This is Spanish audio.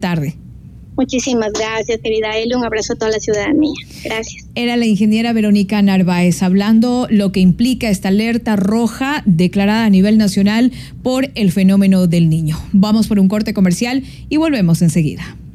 tarde. Muchísimas gracias, querida Eli. Un abrazo a toda la ciudadanía. Gracias. Era la ingeniera Verónica Narváez hablando lo que implica esta alerta roja declarada a nivel nacional por el fenómeno del Niño. Vamos por un corte comercial y volvemos enseguida.